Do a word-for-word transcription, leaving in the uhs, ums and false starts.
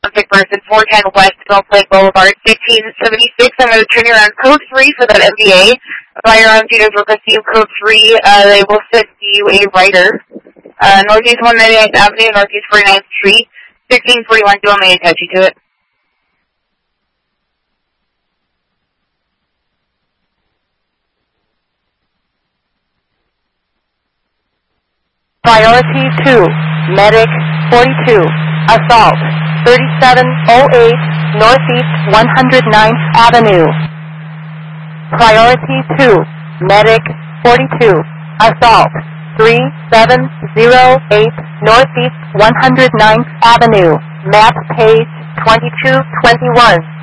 Big Person, four ten West Bell Plain Boulevard, fifteen seventy-six. I'm going to turn you around code three for that M D A. Firearms units requesting code three. Uh, they will send you a writer. Uh, Northeast one ninety-ninth Avenue, Northeast forty-ninth Street, sixteen forty-one. Do you want me to attach you to it? Priority two, Medic forty-two, Assault, thirty-seven oh eight Northeast one hundred ninth Avenue. Priority two, Medic forty-two, Assault, three seven oh eight Northeast one hundred ninth Avenue. Map page twenty-two twenty-one.